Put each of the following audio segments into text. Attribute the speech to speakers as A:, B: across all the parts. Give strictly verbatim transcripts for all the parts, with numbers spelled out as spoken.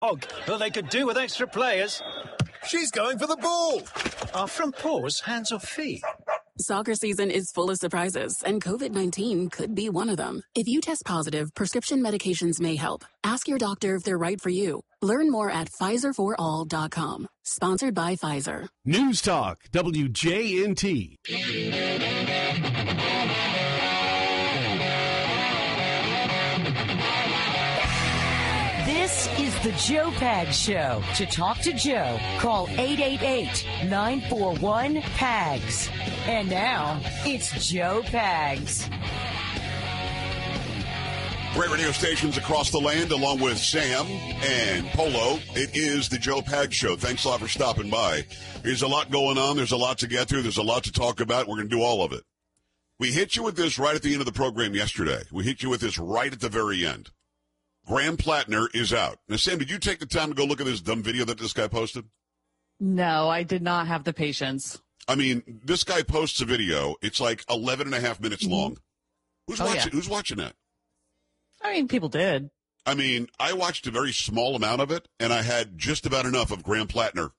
A: Well, they could do with extra players.
B: She's going for the ball.
A: Are front paws hands or feet?
C: Soccer season is full of surprises, and COVID nineteen could be one of them. If you test positive, prescription medications may help. Ask your doctor if they're right for you. Learn more at Pfizer for all dot com. Sponsored by Pfizer.
D: News Talk, W J N T.
E: This is the Joe Pags Show. To talk to Joe, call eight eight eight, nine four one, P A G S. And now, it's Joe Pags.
F: Great radio stations across the land, along with Sam and Polo. It is the Joe Pags Show. Thanks a lot for stopping by. There's a lot going on. There's a lot to get through. There's a lot to talk about. We're going to do all of it. We hit you with this right at the end of the program yesterday. We hit you with this right at the very end. Graham Plattner is out. Now, Sam, did you take the time to go look at this dumb video that this guy posted?
G: No, I did not have the patience.
F: I mean, this guy posts a video. It's like eleven and a half minutes long. Who's
G: Oh,
F: watching?
G: yeah.
F: Who's watching that?
G: I mean, people did.
F: I mean, I watched a very small amount of it, and I had just about enough of Graham Plattner.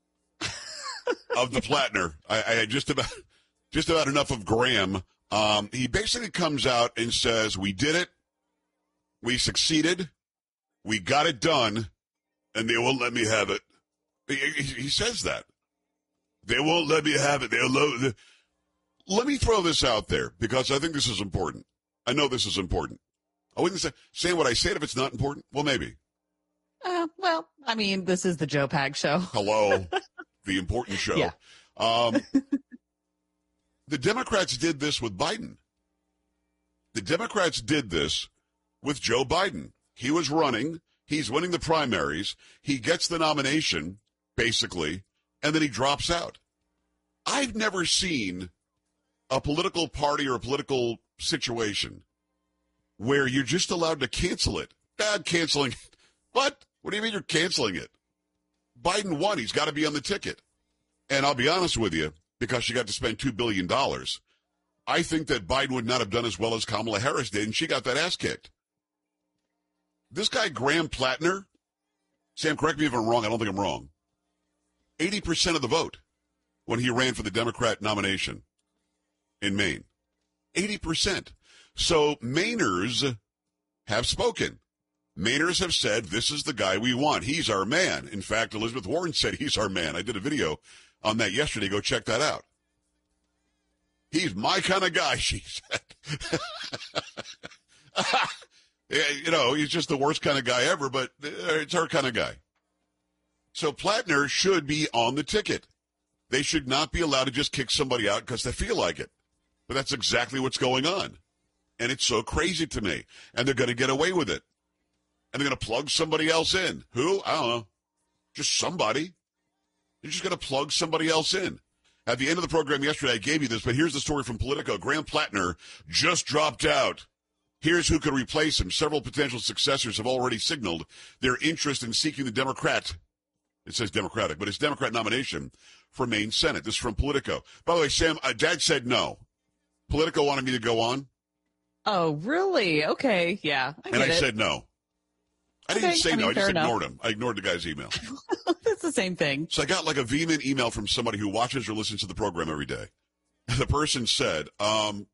F: of the Plattner. I, I had just about just about enough of Graham. Um, he basically comes out and says, we did it. We succeeded. We got it done, and they won't let me have it. He, he, he says that. They won't let me have it. They'll lo- let me throw this out there, because I think this is important. I know this is important. I wouldn't say, saying what I said if it's not important. Well, maybe.
G: Uh, well, I mean, this is the Joe Pags Show.
F: Hello, the important show.
G: Yeah.
F: Um, the Democrats did this with Biden. The Democrats did this with Joe Biden. He was running. He's winning the primaries. He gets the nomination, basically, and then he drops out. I've never seen a political party or a political situation where you're just allowed to cancel it. Bad canceling. What? What do you mean you're canceling it? Biden won. He's got to be on the ticket. And I'll be honest with you, because she got to spend two billion dollars, I think that Biden would not have done as well as Kamala Harris did, and she got that ass kicked. This guy, Graham Plattner, Sam, correct me if I'm wrong. I don't think I'm wrong. eighty percent of the vote when he ran for the Democrat nomination in Maine. eighty percent. So Mainers have spoken. Mainers have said, this is the guy we want. He's our man. In fact, Elizabeth Warren said he's our man. I did a video on that yesterday. Go check that out. He's my kind of guy, she said. You know, he's just the worst kind of guy ever, but it's her kind of guy. So Plattner should be on the ticket. They should not be allowed to just kick somebody out because they feel like it. But that's exactly what's going on. And it's so crazy to me. And they're going to get away with it. And they're going to plug somebody else in. Who? I don't know. Just somebody. They're just going to plug somebody else in. At the end of the program yesterday, I gave you this, but here's the story from Politico. Graham Plattner just dropped out. Here's who could replace him. Several potential successors have already signaled their interest in seeking the Democrat, it says Democratic, but it's Democrat nomination for Maine Senate. This is from Politico. By the way, Sam, uh, Dad said no. Politico wanted me to go on.
G: Oh, really? Okay, yeah. I
F: and I
G: it.
F: said no. I didn't
G: Okay,
F: say
G: I
F: no.
G: mean,
F: I just
G: fair
F: ignored
G: enough.
F: him. I ignored the guy's email.
G: It's the same thing.
F: So I got like a vehement email from somebody who watches or listens to the program every day. The person said, um,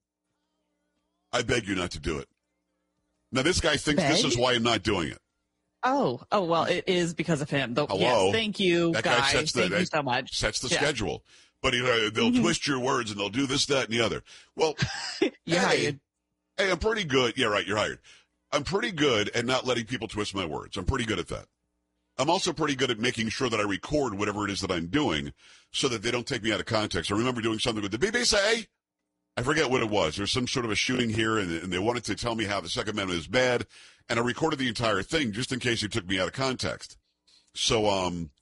F: I beg you not to do it. Now, this guy thinks
G: Beg?
F: this is why I'm not doing it.
G: Oh, oh, well, it is because of him. Though,
F: Hello?
G: Yes, thank you,
F: That
G: guy.
F: guy sets the,
G: Thank you
F: that
G: so much.
F: sets the
G: Yeah.
F: schedule. But he, uh, they'll
G: Mhm.
F: twist your words and they'll do this, that, and the other. Well,
G: You're
F: hey,
G: hired.
F: hey, I'm pretty good. Yeah, right, you're hired. I'm pretty good at not letting people twist my words. I'm pretty good at that. I'm also pretty good at making sure that I record whatever it is that I'm doing so that they don't take me out of context. I remember doing something with the B B C. I forget what it was. There was some sort of a shooting here, and, and they wanted to tell me how the Second Amendment is bad, and I recorded the entire thing just in case they took me out of context. So um,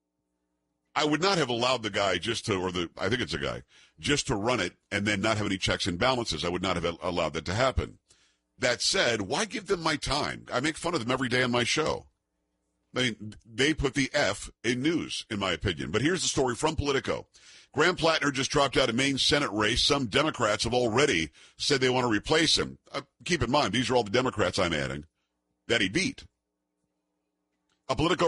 F: I would not have allowed the guy just to, or the I think it's a guy, just to run it and then not have any checks and balances. I would not have allowed that to happen. That said, why give them my time? I make fun of them every day on my show. I mean, they put the F in news, in my opinion. But here's the story from Politico. Graham Plattner just dropped out of Maine Senate race. Some Democrats have already said they want to replace him. Uh, keep in mind, these are all the Democrats I'm adding that he beat. A Politico